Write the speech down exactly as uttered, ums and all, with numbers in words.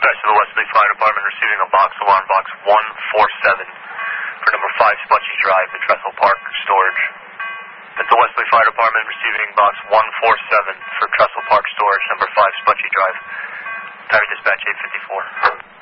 dispatch to the Wesley Fire Department, receiving a box alarm, box one four seven, for number five Sputchy Drive, the Trestle Park Storage. At the Wesley Fire Department, receiving box one four seven for Trestle Park Storage, number five Sputchy Drive. Diary dispatch eight fifty-four.